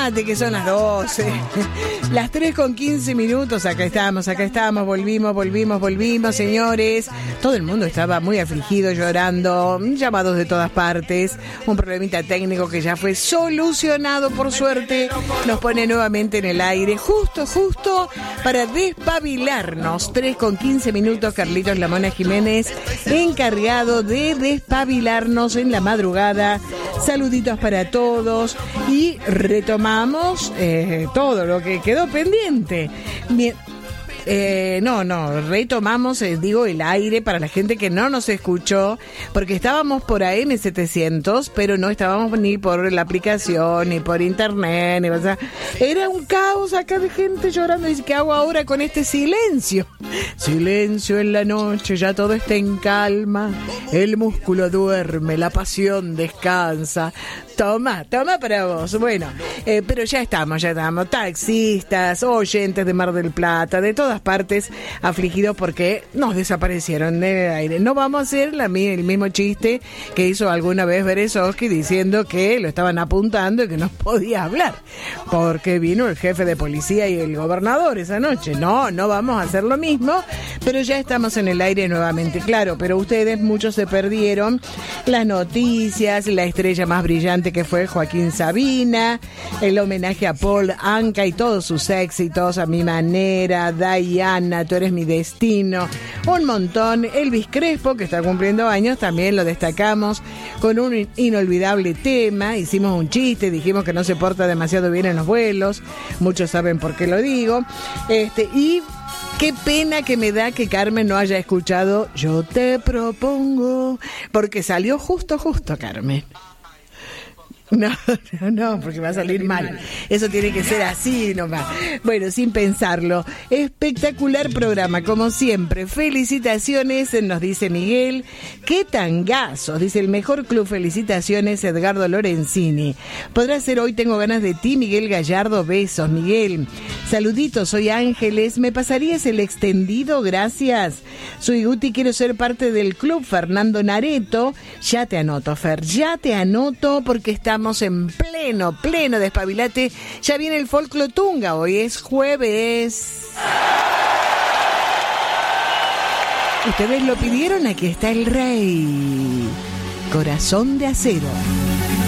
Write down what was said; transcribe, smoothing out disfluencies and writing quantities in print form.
mate, que son las 12. Las 3:15. Acá estamos, volvimos, señores. Todo el mundo estaba muy afligido, llorando, llamados de todas partes. Un problemita técnico que ya fue solucionado, por suerte. Nos pone nuevamente en el aire, justo para despabilarnos. 3:15. Carlitos La Mona Jiménez, encargado de despabilarnos en la madrugada. Saluditos para todos y retomamos todo lo que quedó pendiente. Bien. Retomamos, el aire para la gente que no nos escuchó, porque estábamos por AM700, pero no estábamos ni por la aplicación, ni por internet, era un caos acá de gente llorando. Dice, ¿qué hago ahora con este silencio? Silencio en la noche, ya todo está en calma, el músculo duerme, la pasión descansa. Toma para vos. Bueno, pero ya estamos, taxistas, oyentes de Mar del Plata, de todas partes, afligidos porque nos desaparecieron del aire. No vamos a hacer el mismo chiste que hizo alguna vez Berezovsky diciendo que lo estaban apuntando y que no podía hablar, porque vino el jefe de policía y el gobernador esa noche. No vamos a hacer lo mismo, pero ya estamos en el aire nuevamente, claro, pero ustedes, muchos se perdieron las noticias, la estrella más brillante que fue Joaquín Sabina, el homenaje a Paul Anka y todos sus éxitos, A mi manera, Diana, Tú eres mi destino, un montón. Elvis Crespo, que está cumpliendo años, también lo destacamos con un inolvidable tema. Hicimos un chiste, dijimos que no se porta demasiado bien en los vuelos, muchos saben por qué lo digo, y qué pena que me da que Carmen no haya escuchado Yo te propongo, porque salió justo, Carmen. No, porque va a salir mal. Eso tiene que ser así nomás. Bueno, sin pensarlo. Espectacular programa, como siempre. Felicitaciones, nos dice Miguel. ¡Qué tangazos! Dice el mejor club. Felicitaciones, Edgardo Lorenzini. Podrá ser hoy, tengo ganas de ti, Miguel Gallardo. Besos, Miguel. Saluditos, soy Ángeles. ¿Me pasarías el extendido? Gracias. Soy Guti, quiero ser parte del club. Fernando Nareto. Ya te anoto, Fer. Ya te anoto porque estamos en pleno despabilate. Ya viene el Folclotunga, hoy es jueves. Ustedes lo pidieron, aquí está el rey. Corazón de acero.